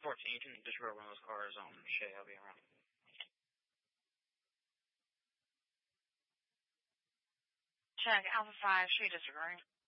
14, you can disrobe one of those cars on Shay. I'll be around. Check, Alpha 5, Shay disagreeing.